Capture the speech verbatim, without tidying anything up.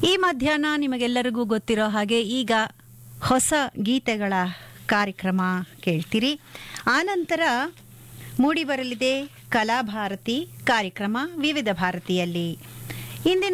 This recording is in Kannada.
ಈ ಮಧ್ಯಾಹ್ನ ನಿಮಗೆಲ್ಲರಿಗೂ ಗೊತ್ತಿರೋ ಹಾಗೆ ಈಗ ಹೊಸ ಗೀತೆಗಳ ಕಾರ್ಯಕ್ರಮ ಕೇಳ್ತೀರಿ. ಆನಂತರ ಮೂಡಿ ಬರಲಿದೆ ಕಲಾಭಾರತಿ ಕಾರ್ಯಕ್ರಮ ವಿವಿಧ ಭಾರತಿಯಲ್ಲಿ. ಇಂದಿನ